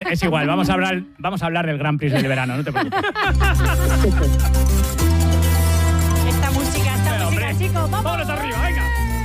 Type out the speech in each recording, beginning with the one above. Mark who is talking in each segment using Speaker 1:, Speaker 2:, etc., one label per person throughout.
Speaker 1: es igual, vamos a hablar del Grand Prix del verano, no te preocupes.
Speaker 2: Esta música, chicos,
Speaker 1: ¡vámonos arriba, venga!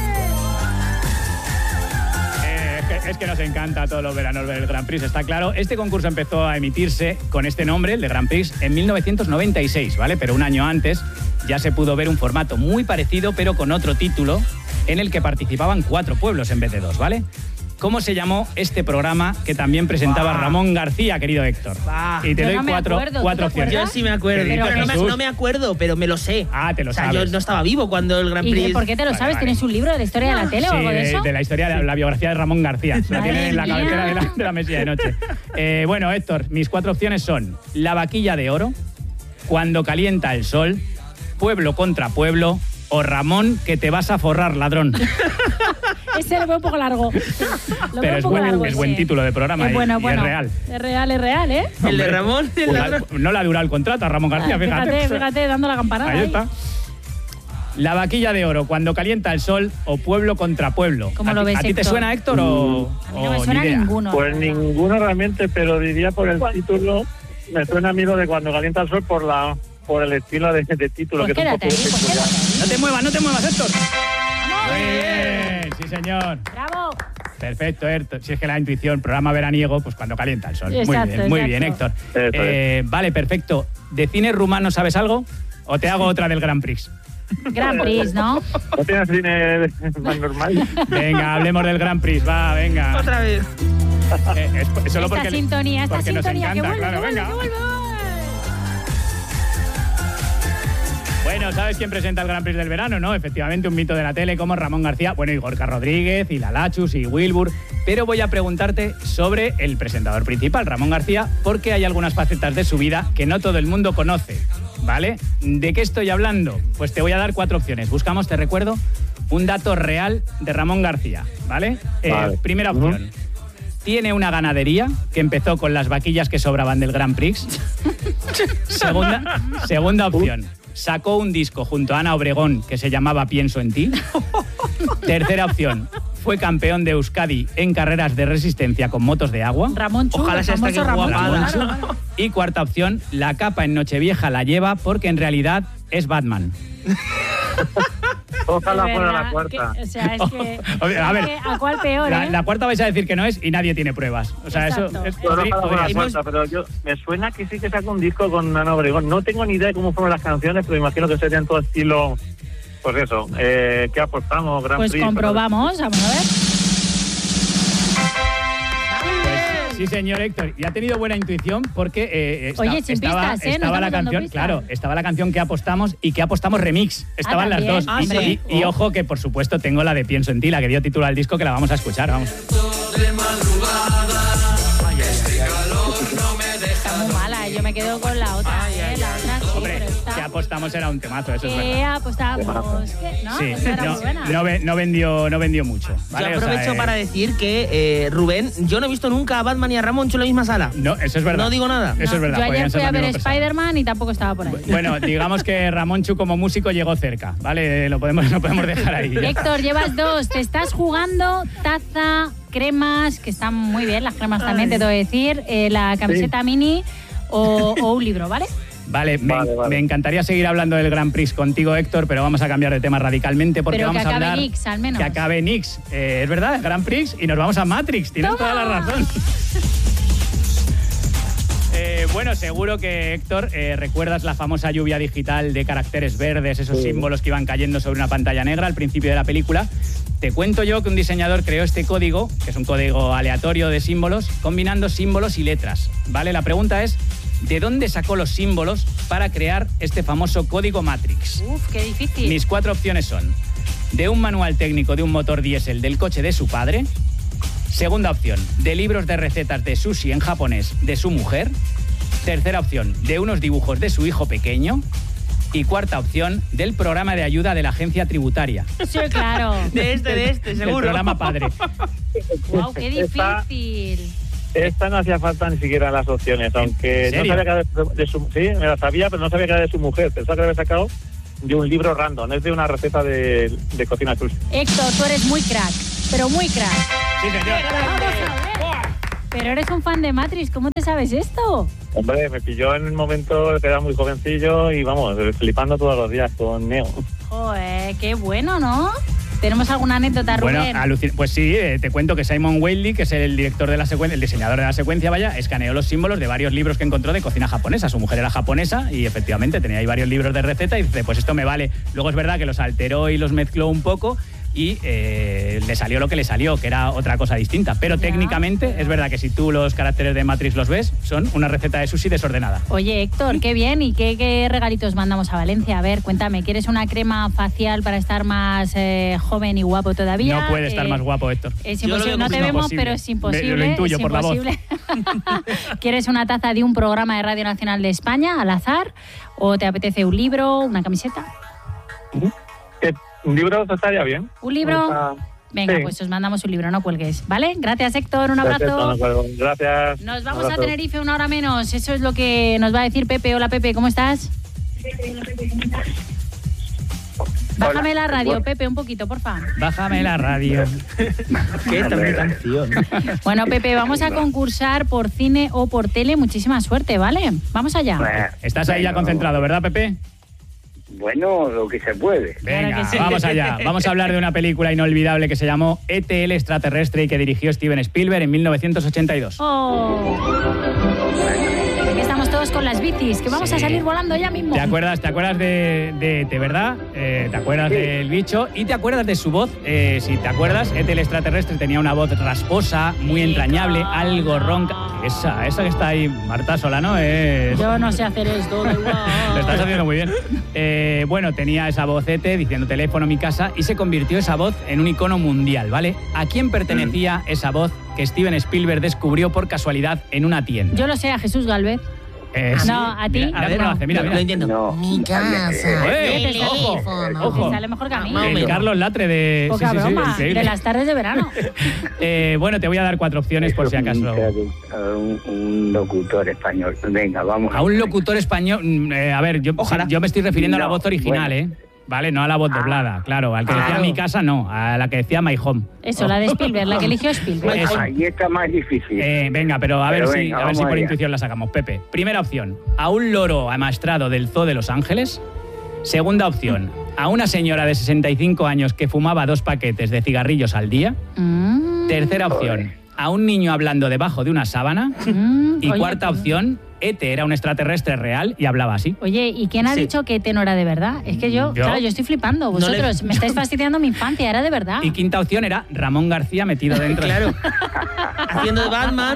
Speaker 1: Es que nos encanta todos los veranos ver el Grand Prix, está claro. Este concurso empezó a emitirse con este nombre, el de Grand Prix, en 1996, ¿vale? Pero un año antes ya se pudo ver un formato muy parecido, pero con otro título, en el que participaban 4 pueblos en vez de 2, ¿vale? ¿Cómo se llamó este programa que también presentaba Ramón García, querido Héctor? Y te doy cuatro opciones.
Speaker 3: Yo sí me acuerdo, pero no me acuerdo, pero me lo sé.
Speaker 1: Ah, te lo sabes.
Speaker 3: Yo no estaba vivo cuando el Grand Prix...
Speaker 2: ¿Y por qué te lo sabes? ¿Tienes un libro de la historia de la tele o algo de eso?
Speaker 1: Sí, de la historia, de la biografía de Ramón García. Se la tiene en la cabecera de la mesilla de noche. Bueno, Héctor, mis 4 opciones son La vaquilla de oro, Cuando calienta el sol, Pueblo contra pueblo o Ramón, que te vas a forrar, ladrón.
Speaker 2: Ese lo veo un poco largo.
Speaker 1: Pero es buen título de programa y es real.
Speaker 2: Es real, ¿eh?
Speaker 3: El de Ramón.
Speaker 1: No le ha durado el contrato a Ramón García,
Speaker 2: fíjate, dando la campanada.
Speaker 1: Ahí está. La vaquilla de oro, Cuando calienta el sol o Pueblo contra pueblo.
Speaker 2: ¿Cómo lo ves,
Speaker 1: ¿A ti te suena, Héctor, o
Speaker 2: a mí no me suena ninguno?
Speaker 4: Pues ninguno realmente, pero diría por el título, me suena a mí lo de Cuando calienta el sol por el estilo de título.
Speaker 2: Pues
Speaker 4: que
Speaker 2: quédate
Speaker 4: es un poco
Speaker 2: ahí,
Speaker 1: No te muevas, Héctor. Muy bien, sí señor.
Speaker 2: Bravo.
Speaker 1: Perfecto, Héctor. Si es que la intuición, programa veraniego, pues Cuando calienta el sol.
Speaker 2: Exacto,
Speaker 1: muy bien, Héctor. Vale, perfecto. ¿De cine rumano sabes algo? ¿O te hago otra del Grand Prix?
Speaker 2: Grand Prix, ¿no?
Speaker 4: ¿No tienes cine más normal?
Speaker 1: Venga, hablemos del Grand Prix, va, venga.
Speaker 3: Otra vez.
Speaker 1: Solo
Speaker 2: esta sintonía
Speaker 1: nos encanta,
Speaker 2: que vuelve,
Speaker 1: claro, venga.
Speaker 2: que vuelve.
Speaker 1: Bueno, ¿sabes quién presenta el Grand Prix del verano, no? Efectivamente, un mito de la tele como Ramón García, bueno, y Gorka Rodríguez, y Lalachus, y Wilbur. Pero voy a preguntarte sobre el presentador principal, Ramón García, porque hay algunas facetas de su vida que no todo el mundo conoce, ¿vale? ¿De qué estoy hablando? Pues te voy a dar 4 opciones. Buscamos, te recuerdo, un dato real de Ramón García, ¿vale?
Speaker 4: Vale.
Speaker 1: Primera opción. Tiene una ganadería que empezó con las vaquillas que sobraban del Grand Prix. Segunda opción. Sacó un disco junto a Ana Obregón que se llamaba Pienso en ti. Tercera opción. Fue campeón de Euskadi en carreras de resistencia con motos de agua.
Speaker 2: Ramón Chu,
Speaker 3: ojalá sea esta que
Speaker 1: Ramón Chu. Y cuarta opción. La capa en Nochevieja la lleva porque en realidad es Batman.
Speaker 4: Ojalá fuera la cuarta.
Speaker 2: O sea, es que...
Speaker 1: A ver,
Speaker 2: ¿a cuál peor,
Speaker 1: la cuarta vais a decir que no es y nadie tiene pruebas. O sea,
Speaker 2: exacto.
Speaker 1: Eso es...
Speaker 4: Ojalá fuera la cuarta, pero me suena que sí que sacó un disco con Ana Obregón. No tengo ni idea de cómo fueron las canciones, pero imagino que serían todo estilo... Pues eso, ¿qué apostamos? Grand Prix.
Speaker 2: Pues comprobamos, vamos a ver.
Speaker 1: Sí, señor Héctor, y ha tenido buena intuición porque estaba la canción, claro, estaba la canción que apostamos y que apostamos remix. Estaban las dos. Y ojo que, por supuesto, tengo la de Pienso en ti, la que dio título al disco, que la vamos a escuchar, vamos.
Speaker 2: Está muy mala, yo me quedo con la otra. La otra sí,
Speaker 1: hombre,
Speaker 2: pero está...
Speaker 1: que apostamos era un temazo, eso es verdad.
Speaker 2: Apostamos, ¿no?
Speaker 1: Sí,
Speaker 2: Pues era muy buena.
Speaker 1: no vendió mucho, ¿vale?
Speaker 3: Yo aprovecho para decir que, Rubén, yo no he visto nunca a Batman y a Ramón en la misma sala.
Speaker 1: No, eso es verdad.
Speaker 3: No digo nada.
Speaker 1: Eso es verdad.
Speaker 2: Yo ayer fui a ver Spider-Man y tampoco estaba por ahí.
Speaker 1: Bueno, digamos que Ramón Chu como músico llegó cerca, ¿vale? Lo podemos dejar ahí.
Speaker 2: Héctor, llevas 2. Te estás jugando taza, cremas, que están muy bien, las cremas también, te tengo que decir, la camiseta mini o un libro, ¿vale?
Speaker 1: Vale, me encantaría seguir hablando del Grand Prix contigo, Héctor, pero vamos a cambiar de tema radicalmente porque
Speaker 2: pero
Speaker 1: vamos a hablar...
Speaker 2: Pero que acabe Nix, al menos.
Speaker 1: Que acabe Nix, es verdad, Grand Prix, y nos vamos a Matrix, tienes toda la razón. Bueno, seguro que, Héctor, recuerdas la famosa lluvia digital de caracteres verdes, esos símbolos que iban cayendo sobre una pantalla negra al principio de la película. Te cuento yo que un diseñador creó este código, que es un código aleatorio de símbolos, combinando símbolos y letras, ¿vale? La pregunta es, ¿de dónde sacó los símbolos para crear este famoso código Matrix?
Speaker 2: Uf, qué difícil.
Speaker 1: Mis 4 opciones son: de un manual técnico de un motor diésel del coche de su padre. Segunda opción, de libros de recetas de sushi en japonés de su mujer. Tercera opción, de unos dibujos de su hijo pequeño. Y cuarta opción, del programa de ayuda de la agencia tributaria.
Speaker 2: Sí, claro.
Speaker 3: De este, seguro.
Speaker 1: Del programa padre.
Speaker 2: Wow, qué difícil.
Speaker 4: Esta no hacía falta ni siquiera las opciones, aunque no sabía que era de su... Sí, me la sabía, pero no sabía que era de su mujer. Pensaba que la había sacado de un libro random, es de una receta de cocina sushi.
Speaker 2: Héctor, tú eres muy crack, pero muy crack.
Speaker 1: Sí, señor.
Speaker 2: Vamos a ver. Pero eres un fan de Matrix, ¿cómo te sabes esto?
Speaker 4: Hombre, me pilló en el momento que era muy jovencillo y vamos, flipando todos los días con Neo.
Speaker 2: Joder, qué bueno, ¿no? ¿Tenemos alguna anécdota, Rubén?
Speaker 1: Bueno, pues sí, te cuento que Simon Whaley, que es el director de la secuencia, el diseñador de la secuencia, escaneó los símbolos de varios libros que encontró de cocina japonesa. Su mujer era japonesa y efectivamente tenía ahí varios libros de receta y dice, pues esto me vale. Luego es verdad que los alteró y los mezcló un poco y le salió lo que le salió, que era otra cosa distinta. Pero técnicamente es verdad que si tú los caracteres de Matrix los ves, son una receta de sushi desordenada.
Speaker 2: Oye, Héctor, qué bien. ¿Y qué regalitos mandamos a Valencia? A ver, cuéntame, ¿quieres una crema facial para estar más joven y guapo todavía?
Speaker 1: No puede estar más guapo, Héctor.
Speaker 2: Es imposible, no te vemos, pero es imposible.
Speaker 1: Lo intuyo por la voz.
Speaker 2: ¿Quieres una taza de un programa de Radio Nacional de España, al azar? ¿O te apetece un libro, una camiseta?
Speaker 4: ¿Un libro estaría bien?
Speaker 2: ¿Un libro? Venga, pues os mandamos un libro, no cuelgues, ¿vale? Gracias, Héctor, un abrazo.
Speaker 4: Perfecto, gracias.
Speaker 2: Nos vamos a Tenerife una hora menos, eso es lo que nos va a decir Pepe. Hola, Pepe, ¿cómo estás? Bájame la radio, Pepe, un poquito, porfa.
Speaker 1: Bájame la radio.
Speaker 3: ¿Qué tal canción?
Speaker 2: Bueno, Pepe, vamos a concursar por cine o por tele. Muchísima suerte, ¿vale? Vamos allá.
Speaker 1: Estás ahí ya concentrado, ¿verdad, Pepe?
Speaker 5: Bueno, lo que se puede.
Speaker 1: Venga,
Speaker 2: Claro que sí.
Speaker 1: vamos allá. Vamos a hablar de una película inolvidable que se llamó E.T. el extraterrestre y que dirigió Steven Spielberg en 1982.
Speaker 2: Oh. Aquí estamos todos con las bicis, que vamos a salir volando ya mismo.
Speaker 1: ¿Te acuerdas de E.T., verdad? ¿Te acuerdas del bicho? ¿Y te acuerdas de su voz? Si te acuerdas, E.T. el extraterrestre tenía una voz rasposa, muy entrañable, algo ronca. Esa que está ahí, Marta Solano, es...
Speaker 2: Yo no sé hacer esto, da igual.
Speaker 1: Lo estás haciendo muy bien. Bueno, tenía esa voz E.T. diciendo teléfono, mi casa, y se convirtió esa voz en un icono mundial, ¿vale? ¿A quién pertenecía esa voz que Steven Spielberg descubrió por casualidad en una tienda?
Speaker 2: Yo lo sé, a Jesús Galvez.
Speaker 1: Sí.
Speaker 2: No, a ti.
Speaker 1: Mira, a ver, no. Mira.
Speaker 3: Lo entiendo.
Speaker 5: No.
Speaker 6: Mi casa.
Speaker 1: Ojo.
Speaker 2: Sale mejor que a mí.
Speaker 1: Carlos Latre de...
Speaker 2: Poca broma,
Speaker 1: increíble.
Speaker 2: de las tardes de verano.
Speaker 1: Bueno, te voy a dar 4 opciones por si acaso.
Speaker 5: Un locutor español. Venga, vamos.
Speaker 1: A un locutor español... a ver, yo me estoy refiriendo a la voz original,
Speaker 5: bueno.
Speaker 1: Vale, no a la voz doblada, claro. Al que decía mi casa, no. A la que decía My Home.
Speaker 2: Eso, la de Spielberg, la que eligió Spielberg.
Speaker 5: Ahí está más difícil.
Speaker 1: Venga, pero a ver si por
Speaker 5: allá.
Speaker 1: intuición la sacamos. Pepe, primera opción, a un loro amaestrado del Zoo de Los Ángeles. Segunda opción, a una señora de 65 años que fumaba 2 paquetes de cigarrillos al día. Tercera opción, a un niño hablando debajo de una sábana. Y cuarta opción, E.T. era un extraterrestre real y hablaba así.
Speaker 2: Oye, ¿y quién ha dicho que E.T. no era de verdad? Es que yo estoy flipando. Vosotros me estáis fastidiando mi infancia, era de verdad.
Speaker 1: Y quinta opción era Ramón García metido dentro.
Speaker 3: Claro. Haciendo de Batman.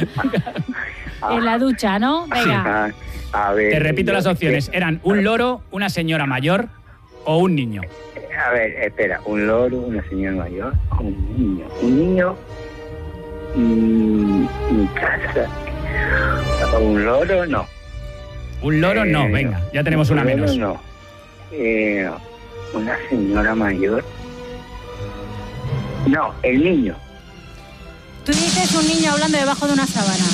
Speaker 2: En la ducha, ¿no? Venga.
Speaker 5: A ver,
Speaker 1: Te repito las opciones. Eran un loro, una señora mayor o un niño.
Speaker 5: A ver, espera. Un loro, una señora mayor, un niño. Un niño... mi casa. Un loro, no.
Speaker 1: Un loro no, venga, ya tenemos una menos.
Speaker 5: No. Una señora mayor. No, el niño.
Speaker 2: Tú dices un niño hablando debajo de una sábana.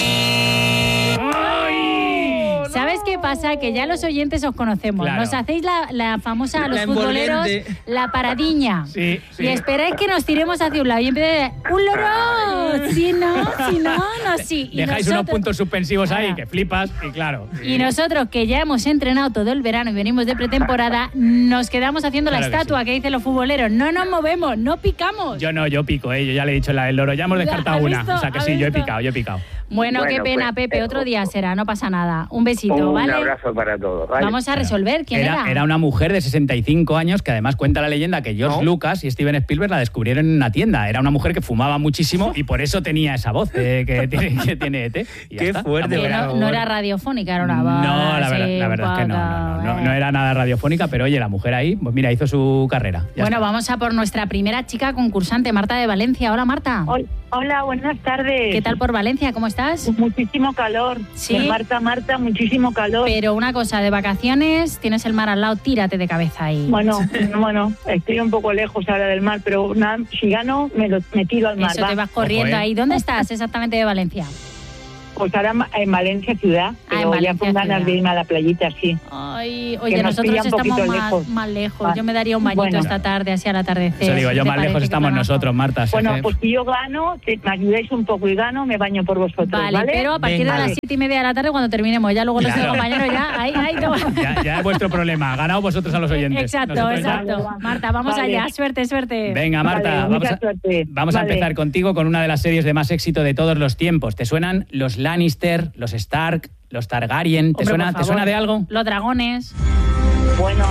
Speaker 2: ¿Sabes qué pasa? Que ya los oyentes os conocemos.
Speaker 1: Claro.
Speaker 2: Nos hacéis la famosa a los
Speaker 3: La
Speaker 2: futboleros,
Speaker 3: envolvente.
Speaker 2: la paradiña.
Speaker 1: Sí.
Speaker 2: Y esperáis que nos tiremos hacia un lado y empiece ¡un loro! Si no, sí. Y
Speaker 1: Dejáis unos
Speaker 2: nosotros-
Speaker 1: puntos suspensivos ahí
Speaker 2: Ahora.
Speaker 1: que flipas y claro.
Speaker 2: Y nosotros, que ya hemos entrenado todo el verano y venimos de pretemporada, nos quedamos haciendo
Speaker 1: Claro
Speaker 2: la
Speaker 1: que
Speaker 2: estatua que dicen los futboleros. No nos movemos, no picamos.
Speaker 1: Yo pico, yo ya le he dicho la del loro. Ya hemos
Speaker 2: Ya,
Speaker 1: descartado
Speaker 2: ¿has
Speaker 1: una.
Speaker 2: visto?
Speaker 1: O sea que
Speaker 2: ¿Has
Speaker 1: sí, yo he
Speaker 2: visto?
Speaker 1: picado.
Speaker 2: Bueno, qué
Speaker 5: Bueno,
Speaker 2: pena,
Speaker 5: pues,
Speaker 2: Pepe. Otro día será, no pasa nada. Un besito,
Speaker 5: Un
Speaker 2: ¿vale?
Speaker 5: abrazo para todos. ¿vale?
Speaker 2: Vamos a resolver. ¿Quién era?
Speaker 1: Era una mujer de 65 años que además cuenta la leyenda que George Lucas y Steven Spielberg la descubrieron en una tienda. Era una mujer que fumaba muchísimo y por eso tenía esa voz que tiene E.T. Y ya
Speaker 3: Qué
Speaker 1: está.
Speaker 3: fuerte,
Speaker 2: Que
Speaker 3: bravo.
Speaker 2: no era radiofónica, era una voz
Speaker 1: No, la
Speaker 2: así,
Speaker 1: verdad es que no era nada radiofónica, pero oye, la mujer ahí, pues mira, hizo su carrera. Ya
Speaker 2: Bueno,
Speaker 1: está.
Speaker 2: vamos a por nuestra primera chica concursante, Marta de Valencia. Hola, Marta.
Speaker 7: Hola, buenas tardes.
Speaker 2: ¿Qué tal por Valencia? ¿Cómo estás?
Speaker 7: Muchísimo calor.
Speaker 2: Sí.
Speaker 7: Marta, muchísimo calor.
Speaker 2: Pero una cosa, de vacaciones, tienes el mar al lado, tírate de cabeza ahí.
Speaker 7: Bueno, estoy un poco lejos ahora del mar, pero si gano, me tiro al mar.
Speaker 2: Eso, te vas corriendo
Speaker 1: Ojo,
Speaker 2: ahí. ¿Dónde estás exactamente de Valencia?
Speaker 7: Pues ahora en Valencia ciudad, pero ya con ganas de irme a la playita, sí.
Speaker 2: Ay, oye, nosotros estamos más lejos. Yo me daría un bañito esta tarde, así al atardecer.
Speaker 1: Eso digo, yo más lejos estamos nosotros, Marta.
Speaker 7: Bueno, pues si yo gano, me ayudáis un poco y gano, me baño por vosotros, ¿vale?
Speaker 2: Pero a partir de las 7:30 de la tarde, cuando terminemos, ya luego los compañeros
Speaker 1: ya es vuestro problema. Ganado vosotros a los oyentes.
Speaker 2: Exacto. Marta, vamos allá. Suerte.
Speaker 1: Venga, Marta, vamos a empezar contigo con una de las series de más éxito de todos los tiempos. ¿Te suenan los Lannister, los Stark, los Targaryen? ¿Te suena de algo?
Speaker 2: Los dragones.
Speaker 7: Bueno.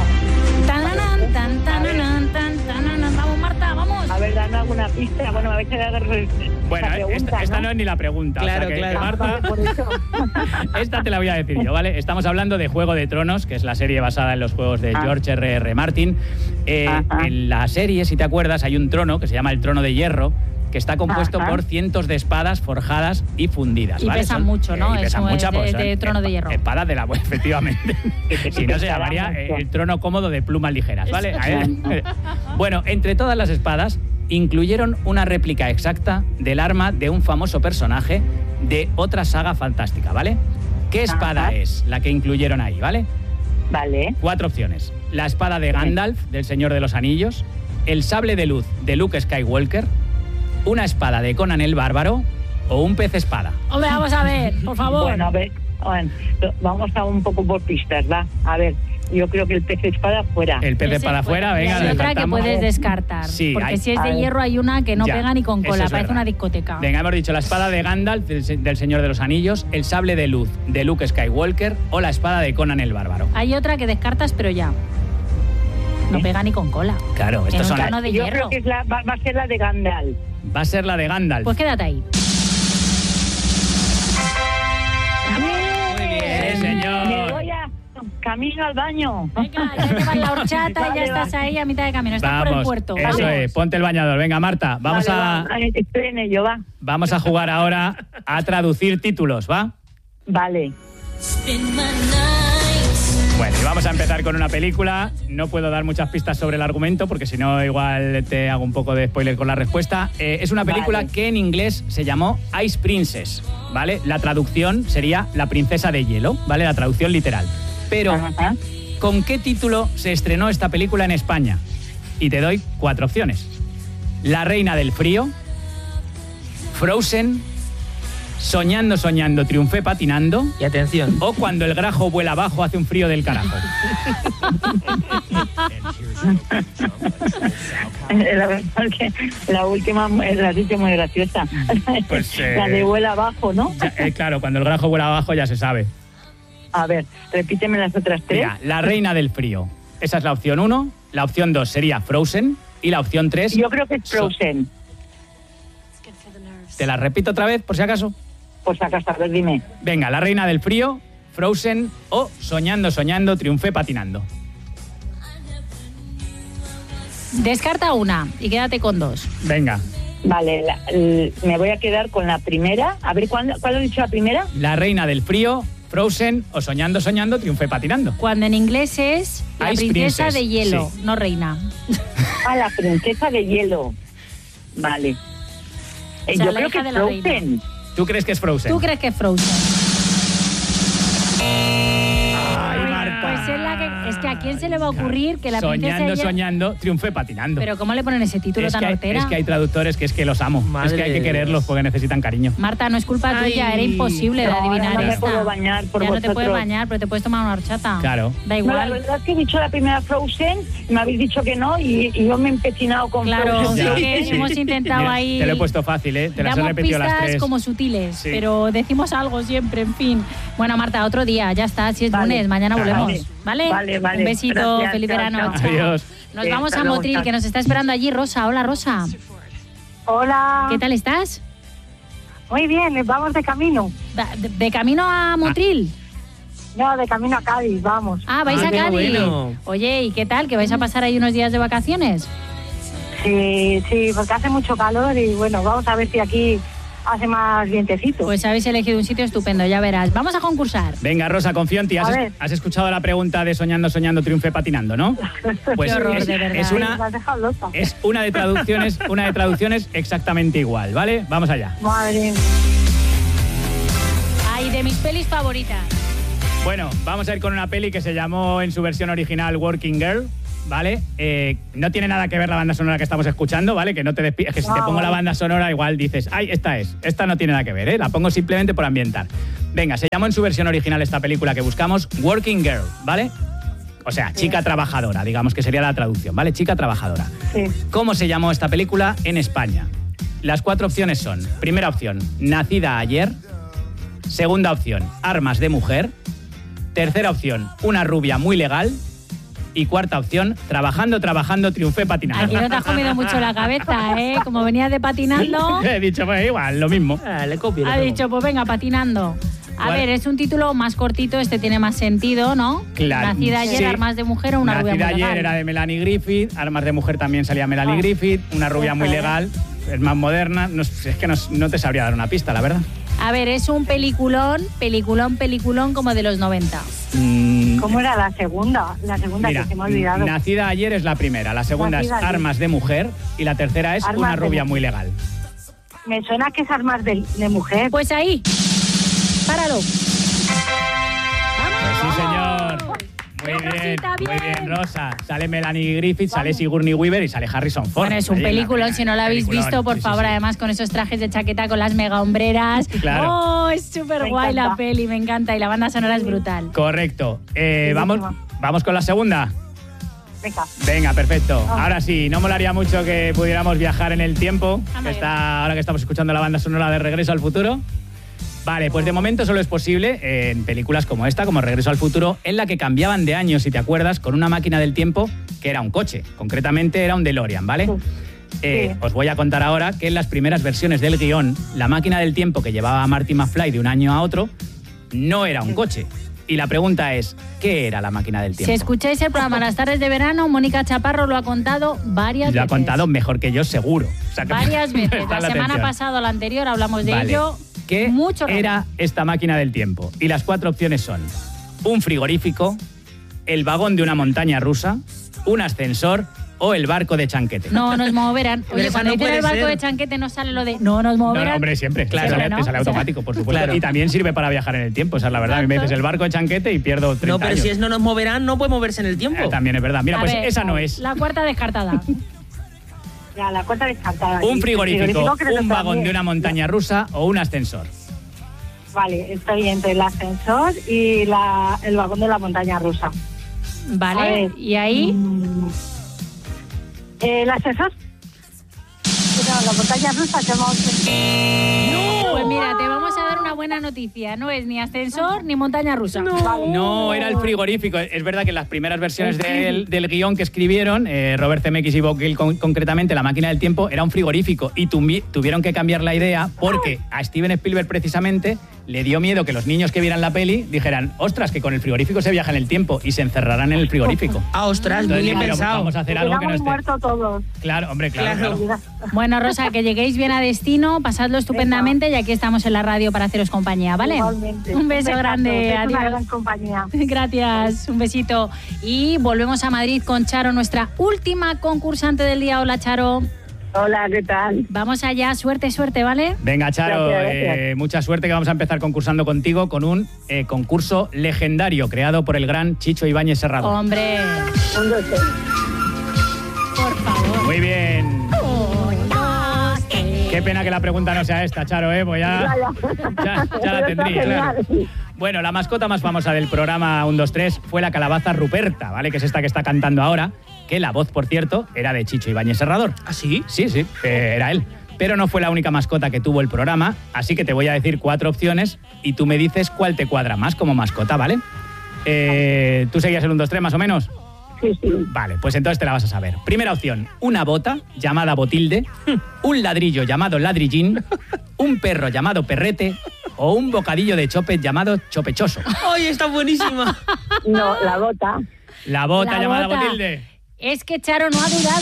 Speaker 2: Vamos, Marta, vamos.
Speaker 7: A ver, dame alguna pista. Bueno, a ver si
Speaker 1: bueno, esta no es ni la pregunta.
Speaker 3: Claro,
Speaker 1: o sea
Speaker 3: claro.
Speaker 1: Marta, esta te la voy a decir yo, ¿vale? Estamos hablando de Juego de Tronos, que es la serie basada en los juegos de George R.R. Martin. En la serie, si te acuerdas, hay un trono que se llama el Trono de Hierro, que está compuesto por cientos de espadas forjadas y fundidas.
Speaker 2: Y
Speaker 1: ¿vale?
Speaker 2: pesan mucho, ¿no?
Speaker 1: Y pesan mucho,
Speaker 2: pues, de Trono de Hierro.
Speaker 1: Espadas de la buena, efectivamente. Si no, se llamaría el trono cómodo de plumas ligeras, ¿vale? Bueno, entre todas las espadas, incluyeron una réplica exacta del arma de un famoso personaje de otra saga fantástica, ¿vale? ¿Qué espada es la que incluyeron ahí, ¿vale?
Speaker 7: Vale.
Speaker 1: 4 opciones. La espada de Gandalf, del Señor de los Anillos, el sable de luz de Luke Skywalker, una espada de Conan el Bárbaro o un pez espada.
Speaker 2: Hombre, vamos a ver, por favor.
Speaker 7: Bueno, a ver, vamos a un poco por pistas, ¿va? A ver, yo creo que el pez espada fuera.
Speaker 1: El pez espada fuera, venga.
Speaker 2: Hay otra que puedes descartar.
Speaker 1: Sí,
Speaker 2: porque si es de hierro hay una que no pega ni con cola, parece una discoteca.
Speaker 1: Venga, hemos dicho la espada de Gandalf, del Señor de los Anillos, el sable de luz de Luke Skywalker o la espada de Conan el Bárbaro.
Speaker 2: Hay otra que descartas, pero ya. No pega ni con cola.
Speaker 1: Claro, estos son...
Speaker 2: de
Speaker 7: yo
Speaker 2: hierro.
Speaker 7: creo que va a ser la de Gandalf.
Speaker 1: Va a ser la de Gandalf.
Speaker 2: Pues quédate ahí.
Speaker 1: Muy bien,
Speaker 7: Me
Speaker 1: señor.
Speaker 7: voy a camino al baño.
Speaker 2: Venga, ya llevas la horchata y ya estás ahí a mitad de camino. Estás por el puerto.
Speaker 1: Eso es, ponte el bañador. Venga, Marta,
Speaker 7: Estoy en ello, va.
Speaker 1: Vamos a jugar ahora a traducir títulos, ¿va?
Speaker 7: Vale.
Speaker 1: Bueno, y vamos a empezar con una película. No puedo dar muchas pistas sobre el argumento porque si no igual te hago un poco de spoiler con la respuesta. Es una película que en inglés se llamó Ice Princess, ¿vale? La traducción sería La princesa de hielo, ¿vale? La traducción literal. Pero, ¿con qué título se estrenó esta película en España? Y te doy 4 opciones. La reina del frío, Frozen, Soñando, soñando, triunfé patinando.
Speaker 3: Y atención.
Speaker 1: O Cuando el grajo vuela abajo, hace un frío del carajo.
Speaker 7: La verdad es que la última la has dicho muy graciosa.
Speaker 1: Pues,
Speaker 7: la de vuela abajo, ¿no?
Speaker 1: Claro, cuando el grajo vuela abajo ya se sabe.
Speaker 7: A ver, repíteme las otras 3.
Speaker 1: Mira, La reina del frío. Esa es la opción 1. La opción 2 sería Frozen. Y la opción 3...
Speaker 7: Yo creo que es Frozen.
Speaker 1: ¿Te la repito otra vez, por si acaso?
Speaker 7: Pues acá está, dime.
Speaker 1: Venga, La reina del frío, Frozen o Soñando, soñando, triunfé patinando.
Speaker 2: Descarta una y quédate con 2.
Speaker 1: Venga.
Speaker 7: Vale, me voy a quedar con la primera. A ver, ¿cuál has dicho la primera?
Speaker 1: La reina del frío, Frozen o Soñando, soñando, triunfé patinando.
Speaker 2: Cuando en inglés es la
Speaker 1: Ice
Speaker 2: princesa
Speaker 1: Princess,
Speaker 2: de hielo,
Speaker 1: sí.
Speaker 2: no reina.
Speaker 7: Ah, la princesa de hielo. Vale.
Speaker 2: O sea,
Speaker 7: yo
Speaker 2: la
Speaker 7: creo
Speaker 2: hija
Speaker 7: que
Speaker 2: de
Speaker 7: es
Speaker 2: la reina.
Speaker 7: Frozen.
Speaker 1: ¿Tú crees que es Frozen?
Speaker 2: ¿Tú crees que es Frozen?
Speaker 1: Ay, Marta.
Speaker 2: Pues es la que... Es que ¿a quién se le va a ocurrir que la princesa
Speaker 1: Soñando,
Speaker 2: de hielo...
Speaker 1: soñando, triunfé patinando.
Speaker 2: Pero ¿cómo le ponen ese título tan hortera?
Speaker 1: Es que hay traductores que es que los amo.
Speaker 3: Madre
Speaker 1: es que hay que
Speaker 3: de
Speaker 1: quererlos
Speaker 3: Dios.
Speaker 1: porque necesitan cariño.
Speaker 2: Marta, no es culpa tuya, era imposible de adivinar
Speaker 7: no me
Speaker 2: esta.
Speaker 7: puedo bañar por
Speaker 2: ya no te
Speaker 7: vosotros.
Speaker 2: puedes bañar, pero te puedes tomar una horchata.
Speaker 1: Claro.
Speaker 2: Da
Speaker 7: No, la
Speaker 2: igual.
Speaker 7: verdad es que he dicho la primera Frozen, me habéis dicho que no y yo me he empecinado con
Speaker 2: Claro,
Speaker 7: Frozen.
Speaker 2: sí que hemos intentado
Speaker 1: Mira,
Speaker 2: ahí...
Speaker 1: Te lo he puesto fácil, ¿eh? Te las he
Speaker 2: Damos
Speaker 1: repetido las
Speaker 2: pistas
Speaker 1: 3.
Speaker 2: como sutiles,
Speaker 1: Sí.
Speaker 2: pero decimos algo siempre, en fin. Bueno, Marta, otro día, ya está, si es
Speaker 7: Vale.
Speaker 2: lunes, mañana
Speaker 1: Claro.
Speaker 2: volvemos, ¿vale?
Speaker 7: Vale.
Speaker 2: Un besito,
Speaker 7: Gracias,
Speaker 2: feliz
Speaker 7: chao,
Speaker 2: verano.
Speaker 7: chao.
Speaker 2: chao.
Speaker 1: Adiós.
Speaker 2: Nos
Speaker 7: Sí,
Speaker 2: vamos
Speaker 7: hasta
Speaker 2: a
Speaker 7: luego,
Speaker 2: Motril,
Speaker 7: chao.
Speaker 2: que nos está esperando allí Rosa. Hola, Rosa.
Speaker 7: Hola.
Speaker 2: ¿Qué tal estás?
Speaker 7: Muy bien, vamos de camino.
Speaker 2: ¿De camino a Motril?
Speaker 7: No, de camino a Cádiz, vamos.
Speaker 2: Ah, vais a
Speaker 3: qué
Speaker 2: Cádiz.
Speaker 3: bueno.
Speaker 2: Oye, ¿y qué tal? ¿Que vais a pasar ahí unos días de vacaciones?
Speaker 7: Sí, porque hace mucho calor y bueno, vamos a ver si aquí hace más vientecito.
Speaker 2: Pues habéis elegido un sitio estupendo, ya verás. Vamos a concursar.
Speaker 1: Venga, Rosa, confío en ti.
Speaker 7: A ver.
Speaker 1: Has escuchado la pregunta de Soñando, soñando, triunfé patinando, ¿no? Pues
Speaker 2: Qué horror, de verdad.
Speaker 1: es
Speaker 7: Me has dejado loca.
Speaker 1: una de traducciones exactamente igual, ¿vale? Vamos allá.
Speaker 7: Madre.
Speaker 2: mis pelis favoritas.
Speaker 1: Bueno, vamos a ir con una peli que se llamó en su versión original Working Girl, ¿vale? No tiene nada que ver la banda sonora que estamos escuchando, ¿vale? Que no te despides, que si te pongo la banda sonora igual dices, ay, esta no tiene nada que ver, ¿eh? La pongo simplemente por ambientar. Venga, se llamó en su versión original esta película que buscamos Working Girl, ¿vale? O sea, chica trabajadora, digamos que sería la traducción, ¿vale? Chica trabajadora.
Speaker 7: Sí.
Speaker 1: ¿Cómo se llamó esta película en España? Las 4 opciones son, primera opción, Nacida ayer. Segunda opción, Armas de mujer. Tercera opción, Una rubia muy legal. Y cuarta opción, Trabajando, triunfé patinando.
Speaker 2: Aquí no te has comido mucho la cabeza, ¿eh? Como venías de patinando.
Speaker 1: He dicho, pues igual, lo mismo.
Speaker 3: Le copio.
Speaker 2: Ha dicho, pues venga, patinando. A ver, es un título más cortito, este tiene más sentido, ¿no?
Speaker 1: Claro.
Speaker 2: Nacida ayer,
Speaker 1: Sí.
Speaker 2: Armas de mujer o Una rubia muy
Speaker 1: Nacida
Speaker 2: legal.
Speaker 1: ayer era de Melanie Griffith, Armas de mujer también salía Melanie Griffith, Una rubia muy legal, es más moderna. No, es que no te sabría dar una pista, la verdad.
Speaker 2: A ver, es un peliculón como de los 90.
Speaker 7: ¿Cómo era la segunda? La segunda
Speaker 1: Mira,
Speaker 7: que se me ha olvidado.
Speaker 1: Nacida ayer es la primera, la segunda
Speaker 7: Nacida
Speaker 1: es
Speaker 7: ayer.
Speaker 1: Armas de mujer y la tercera es
Speaker 7: Armas
Speaker 1: Una
Speaker 7: de
Speaker 1: rubia
Speaker 7: mujer.
Speaker 1: muy legal.
Speaker 7: Me suena que es Armas de mujer.
Speaker 2: Pues ahí, páralo.
Speaker 1: Pues sí, señor. Muy bien,
Speaker 2: Rosita,
Speaker 1: muy
Speaker 2: bien.
Speaker 1: bien, Rosa. Sale Melanie Griffith, sale Sigourney Weaver y sale Harrison Ford.
Speaker 2: Bueno, es un
Speaker 1: Ahí,
Speaker 2: peliculón, si no lo habéis
Speaker 1: peliculón.
Speaker 2: visto, por
Speaker 1: Sí, sí,
Speaker 2: favor,
Speaker 1: sí.
Speaker 2: además con esos trajes de chaqueta con las mega hombreras.
Speaker 1: Claro.
Speaker 2: Oh, es súper
Speaker 7: Me
Speaker 2: guay la
Speaker 7: encanta.
Speaker 2: peli, me encanta. Y la banda sonora es brutal.
Speaker 1: Correcto. Vamos con la segunda.
Speaker 7: Venga.
Speaker 1: Venga, perfecto. Ahora sí, no molaría mucho que pudiéramos viajar en el tiempo,
Speaker 2: Anda bien.
Speaker 1: ahora que estamos escuchando la banda sonora de Regreso al Futuro. Vale, pues de momento solo es posible en películas como esta, como Regreso al Futuro, en la que cambiaban de año, si te acuerdas, con una máquina del tiempo que era un coche. Concretamente era un DeLorean, ¿vale?
Speaker 7: Sí.
Speaker 1: Os voy a contar ahora que en las primeras versiones del guión, la máquina del tiempo que llevaba a Marty McFly de un año a otro no era un coche. Y la pregunta es, ¿qué era la máquina del tiempo?
Speaker 2: Si escucháis el programa Las tardes de verano, Mónica Chaparro lo ha contado varias
Speaker 1: Lo ha
Speaker 2: veces.
Speaker 1: contado mejor que yo, seguro. O sea, que
Speaker 2: Varias veces.
Speaker 1: prestad
Speaker 2: La semana
Speaker 1: atención.
Speaker 2: pasada o la anterior hablamos de
Speaker 1: Vale.
Speaker 2: ello.
Speaker 1: ¿Qué
Speaker 2: Mucho rato.
Speaker 1: era esta máquina del tiempo? Y las 4 opciones son un frigorífico, el vagón de una montaña rusa, un ascensor o el barco de Chanquete.
Speaker 2: No nos moverán.
Speaker 3: Pero
Speaker 2: Oye,
Speaker 3: esa
Speaker 2: cuando
Speaker 3: no
Speaker 2: dicen
Speaker 3: puede
Speaker 2: el barco
Speaker 3: ser.
Speaker 2: de Chanquete no sale lo de no nos
Speaker 1: No,
Speaker 2: moverán.
Speaker 1: no, hombre, siempre.
Speaker 2: Claro,
Speaker 1: Te
Speaker 2: ¿no?
Speaker 1: sale automático, por supuesto.
Speaker 3: Claro.
Speaker 1: Y también sirve para viajar en el tiempo, esa es la verdad. A mí me dices el barco de Chanquete y pierdo 30
Speaker 3: No, pero
Speaker 1: años.
Speaker 3: si es no nos moverán, no puede moverse en el tiempo.
Speaker 1: También es verdad. Mira,
Speaker 2: A
Speaker 1: pues
Speaker 2: ver,
Speaker 1: esa no es.
Speaker 2: La cuarta descartada.
Speaker 7: Ya, la cuarta descartada.
Speaker 1: Un
Speaker 7: Y
Speaker 1: frigorífico,
Speaker 7: creo que
Speaker 1: un vagón
Speaker 7: también.
Speaker 1: de una montaña rusa o un ascensor.
Speaker 7: Vale, estoy entre el ascensor y el vagón de la montaña rusa. A
Speaker 2: Vale,
Speaker 7: ver.
Speaker 2: y ahí.
Speaker 7: ¿El ascensor? No, la montaña rusa que vamos a...
Speaker 2: Pues mira, te vamos a dar una buena noticia. No es ni ascensor ni montaña rusa.
Speaker 1: No, era el frigorífico. Es verdad que en las primeras versiones del guión que escribieron, Robert Zemeckis y Bob Gale concretamente, la máquina del tiempo era un frigorífico y tuvieron que cambiar la idea porque a Steven Spielberg precisamente le dio miedo que los niños que vieran la peli dijeran, ostras, que con el frigorífico se viaja en el tiempo y se encerrarán en el frigorífico.
Speaker 3: Ah, ostras, muy
Speaker 1: Entonces
Speaker 3: bien
Speaker 1: dijeron,
Speaker 3: pensado.
Speaker 1: vamos a hacer algo que no
Speaker 7: Hubiéramos
Speaker 1: esté.
Speaker 7: muerto todos.
Speaker 1: Claro, hombre, claro.
Speaker 3: Claro.
Speaker 2: Bueno, Rosa, que lleguéis bien a destino, pasadlo estupendamente y aquí estamos en la radio para haceros compañía, ¿vale?
Speaker 7: Igualmente.
Speaker 2: Un beso grande,
Speaker 7: Es una
Speaker 2: adiós.
Speaker 7: gran compañía.
Speaker 2: Gracias, un besito. Y volvemos a Madrid con Charo, nuestra última concursante del día. Hola, Charo.
Speaker 7: Hola, ¿qué tal?
Speaker 2: Vamos allá, suerte, suerte, ¿vale?
Speaker 1: Venga, Charo,
Speaker 7: Gracias.
Speaker 1: mucha suerte que vamos a empezar concursando contigo con un concurso legendario creado por el gran Chicho Ibáñez Serrador.
Speaker 2: Hombre,
Speaker 7: Un, dos, tres.
Speaker 2: por favor.
Speaker 1: Muy bien. Qué pena que la pregunta no sea esta, Charo, pues ya la tendría, claro. Bueno, la mascota más famosa del programa 1, 2, 3 fue la calabaza Ruperta, ¿vale? Que es esta que está cantando ahora, que la voz, por cierto, era de Chicho Ibáñez Serrador.
Speaker 3: ¿Ah, sí?
Speaker 1: Sí, era él. Pero no fue la única mascota que tuvo el programa, así que te voy a decir 4 opciones y tú me dices cuál te cuadra más como mascota, ¿vale? ¿Tú seguías el 1, 2, 3 más o menos?
Speaker 7: Sí, sí.
Speaker 1: Vale, pues entonces te la vas a saber. Primera opción, una bota llamada Botilde, un ladrillo llamado Ladrillín, un perro llamado Perrete o un bocadillo de chope llamado Chopechoso.
Speaker 3: ¡Ay, está buenísima!
Speaker 7: No, la bota.
Speaker 1: La bota
Speaker 2: La
Speaker 1: llamada
Speaker 2: bota.
Speaker 1: Botilde.
Speaker 2: Es que Charo no ha dudado.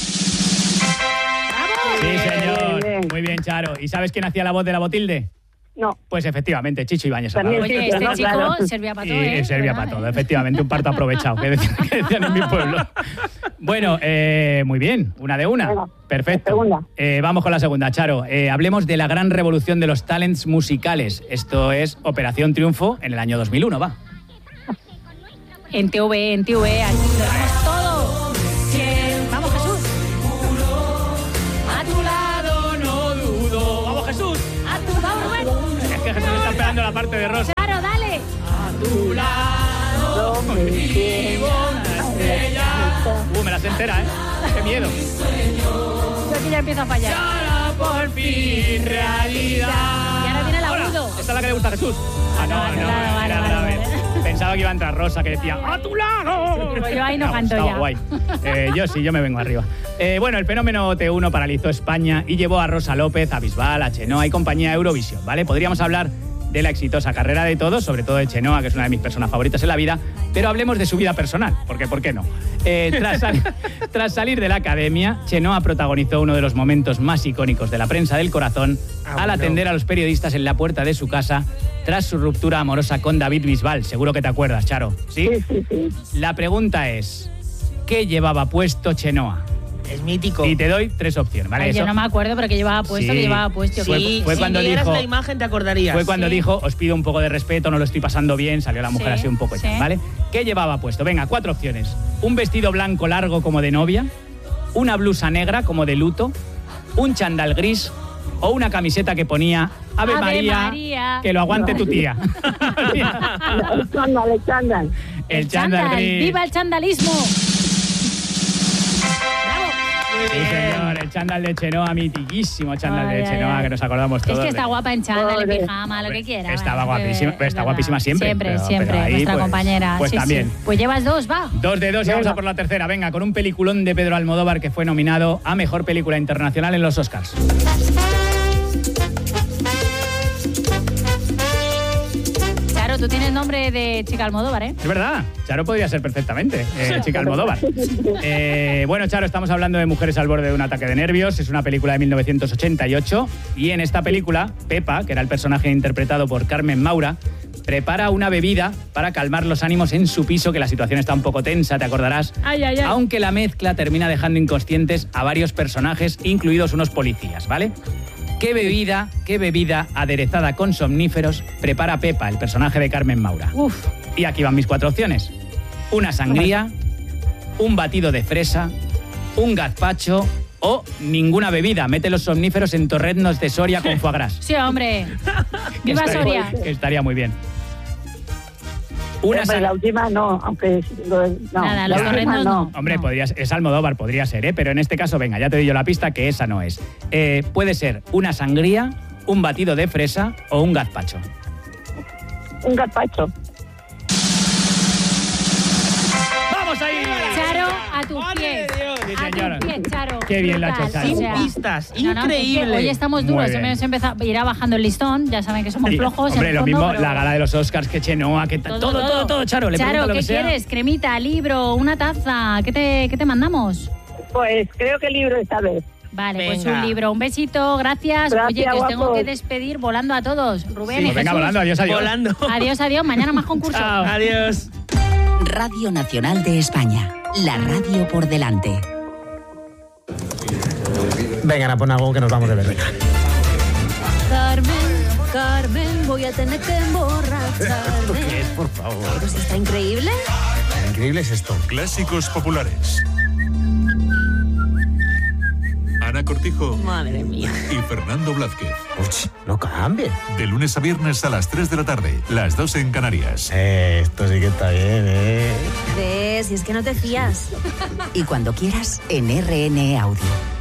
Speaker 1: Sí, señor.
Speaker 7: bien.
Speaker 1: Muy bien, Charo. ¿Y sabes quién hacía la voz de la Botilde?
Speaker 7: No.
Speaker 1: Pues efectivamente, Chicho Ibáñez.
Speaker 7: También
Speaker 2: Oye,
Speaker 7: sí,
Speaker 2: este
Speaker 7: no,
Speaker 2: chico
Speaker 7: claro.
Speaker 2: servía para
Speaker 1: Y
Speaker 2: todo, ¿eh?
Speaker 1: servía para todo, efectivamente, un parto aprovechado, que decían en mi pueblo. Bueno, muy bien, una de una.
Speaker 7: Venga,
Speaker 1: Perfecto.
Speaker 7: segunda.
Speaker 1: Vamos con la segunda, Charo. Hablemos de la gran revolución de los talents musicales. Esto es Operación Triunfo en el año 2001, va.
Speaker 2: En TV, aquí lo hacemos todo. Vamos, Jesús. A tu lado no dudo.
Speaker 1: ¡Vamos, Jesús!
Speaker 2: A tu lado, Rubén.
Speaker 1: Es que Jesús está esperando la parte de Rosa.
Speaker 2: Claro, dale.
Speaker 1: A tu lado vivo una estrella. Me la sé entera, ¿eh? ¡Qué miedo!
Speaker 2: Yo aquí ya empiezo a fallar.
Speaker 1: Ahora por fin realidad.
Speaker 2: Y ahora viene el agudo.
Speaker 1: ¿Esta es la que le gusta a Jesús? Ah, no,
Speaker 2: Vale,
Speaker 1: era
Speaker 2: vale.
Speaker 1: grave. Pensaba que iba a entrar Rosa, que decía ¡a tu lado!
Speaker 2: Pues yo ahí no
Speaker 1: Me ha
Speaker 2: canto
Speaker 1: gustado,
Speaker 2: ya.
Speaker 1: Guay. Yo sí, yo me vengo arriba. Bueno, el fenómeno T1 paralizó España y llevó a Rosa López, a Bisbal, a Chenoa y compañía a Eurovisión, ¿vale? Podríamos hablar de la exitosa carrera de todos, sobre todo de Chenoa, que es una de mis personas favoritas en la vida, pero hablemos de su vida personal, porque ¿por qué no? Tras salir de la academia, Chenoa protagonizó uno de los momentos más icónicos de la prensa del corazón al atender a los periodistas en la puerta de su casa tras su ruptura amorosa con David Bisbal. Seguro que te acuerdas, Charo, ¿sí?
Speaker 7: Sí.
Speaker 1: La pregunta es, ¿qué llevaba puesto Chenoa?
Speaker 3: Es mítico.
Speaker 1: Y te doy 3 opciones, ¿vale?
Speaker 2: Ay, yo
Speaker 1: Eso-
Speaker 2: no me acuerdo, pero que llevaba puesto,
Speaker 1: Sí.
Speaker 2: que llevaba puesto.
Speaker 3: Sí,
Speaker 1: fue
Speaker 3: si
Speaker 1: cuando
Speaker 3: vieras
Speaker 1: dijo-
Speaker 3: la imagen te acordarías.
Speaker 1: Fue cuando
Speaker 2: Sí.
Speaker 1: dijo, os pido un poco de respeto, no lo estoy pasando bien, salió la mujer
Speaker 2: Sí,
Speaker 1: así un poco, y tal,
Speaker 2: sí.
Speaker 1: ¿vale? ¿Qué llevaba puesto? Venga, 4 opciones. Un vestido blanco largo como de novia, una blusa negra como de luto, un chándal gris o una camiseta que ponía Ave
Speaker 2: Ave
Speaker 1: María,
Speaker 2: María.
Speaker 1: que lo aguante tu tía.
Speaker 7: Chándal.
Speaker 1: El chándal gris.
Speaker 2: ¡Viva el chandalismo! ¡Bravo!
Speaker 1: Sí, señor, el chándal de Chenoa, mitiquísimo chándal
Speaker 2: Ay,
Speaker 1: de
Speaker 2: ay,
Speaker 1: Chenoa,
Speaker 2: ay.
Speaker 1: que nos acordamos
Speaker 2: Es
Speaker 1: todos.
Speaker 2: que
Speaker 1: de-
Speaker 2: está guapa en chándal, en
Speaker 7: Joder.
Speaker 2: pijama, lo que quiera.
Speaker 1: Estaba
Speaker 2: bueno,
Speaker 1: guapísima,
Speaker 2: es
Speaker 1: pero está
Speaker 2: verdad.
Speaker 1: guapísima siempre.
Speaker 2: Siempre,
Speaker 1: pero
Speaker 2: siempre,
Speaker 1: ahí,
Speaker 2: nuestra
Speaker 1: pues,
Speaker 2: compañera.
Speaker 1: pues
Speaker 2: Sí,
Speaker 1: también.
Speaker 2: sí. Pues llevas 2, va.
Speaker 1: 2 de 2 y vamos a por la tercera. Venga, con un peliculón de Pedro Almodóvar que fue nominado a Mejor Película Internacional en los Oscars.
Speaker 2: Charo, tú tienes nombre de chica Almodóvar, ¿eh?
Speaker 1: Es verdad, Charo podría ser perfectamente chica Almodóvar. Bueno, Charo, estamos hablando de Mujeres al borde de un ataque de nervios. Es una película de 1988 y en esta película, Pepa, que era el personaje interpretado por Carmen Maura, prepara una bebida para calmar los ánimos en su piso, que la situación está un poco tensa, te acordarás.
Speaker 2: Ay, ay, ay.
Speaker 1: Aunque la mezcla termina dejando inconscientes a varios personajes, incluidos unos policías, ¿vale? ¿Qué bebida aderezada con somníferos prepara Pepa, el personaje de Carmen Maura?
Speaker 2: Uf.
Speaker 1: Y aquí van mis 4 opciones. Una sangría, un batido de fresa, un gazpacho o ninguna bebida. Mete los somníferos en torreznos de Soria con foie gras.
Speaker 2: Sí, hombre.
Speaker 1: Que
Speaker 2: ¡Viva
Speaker 1: estaría-
Speaker 2: Soria!
Speaker 1: que estaría muy bien. Una
Speaker 7: Pero la
Speaker 1: sang-
Speaker 7: última no, aunque... No,
Speaker 2: Nada,
Speaker 7: la
Speaker 2: los
Speaker 7: última
Speaker 2: torreznos no.
Speaker 1: Hombre, es Almodóvar, podría ser, ¿eh? Pero en este caso, venga, ya te doy yo la pista que esa no es. Puede ser una sangría, un batido de fresa o un gazpacho.
Speaker 7: Un gazpacho.
Speaker 1: ¡Vamos ahí!
Speaker 2: Charo, a tus
Speaker 3: ¡Madre
Speaker 2: pies.
Speaker 3: de Dios!
Speaker 1: Sí,
Speaker 2: A
Speaker 1: señora.
Speaker 2: tus pies, Charo.
Speaker 1: Qué bien lo ha hecho
Speaker 2: Brutal.
Speaker 1: Charo.
Speaker 2: O sea,
Speaker 3: Sin pistas,
Speaker 2: no, no, es que
Speaker 3: increíble.
Speaker 2: hoy estamos
Speaker 1: Muy
Speaker 2: duros,
Speaker 1: bien.
Speaker 2: irá bajando el listón, ya saben que somos
Speaker 1: Y,
Speaker 2: flojos.
Speaker 1: hombre,
Speaker 2: en el
Speaker 1: lo
Speaker 2: fondo,
Speaker 1: mismo,
Speaker 2: pero-
Speaker 1: la gala de los Oscars, que Chenoa, que todo, Charo. Le
Speaker 2: Charo,
Speaker 1: pregunto lo
Speaker 2: ¿qué
Speaker 1: que sea.
Speaker 2: quieres? Cremita, libro, una taza. ¿Qué te mandamos?
Speaker 7: Pues creo que el libro esta vez.
Speaker 2: Vale, pues
Speaker 3: Venga.
Speaker 2: un libro. Un besito, gracias.
Speaker 7: Gracias,
Speaker 2: Oye, que os tengo
Speaker 7: guapos.
Speaker 2: que despedir volando a todos. Rubén y
Speaker 1: Pues venga,
Speaker 2: Jesús.
Speaker 1: volando, adiós, adiós.
Speaker 3: Volando.
Speaker 2: Adiós, adiós. Mañana más concurso.
Speaker 1: Chao.
Speaker 3: Adiós.
Speaker 6: Radio Nacional de España. La radio por delante.
Speaker 8: Venga, Ana, pon algo que nos vamos de ver.
Speaker 9: Carmen, voy a tener que emborracharme.
Speaker 8: ¿Qué es, por favor?
Speaker 9: Pero si está increíble.
Speaker 8: Lo increíble es esto.
Speaker 10: Clásicos populares. Ana Cortijo
Speaker 9: Madre mía.
Speaker 10: y Fernando Blázquez.
Speaker 8: Uch, no cambie.
Speaker 10: De lunes a viernes a las 3 de la tarde, las 2 en Canarias.
Speaker 8: Esto sí que está bien, ¿eh?
Speaker 9: Si es que no te fías.
Speaker 6: Y cuando quieras, en RN Audio.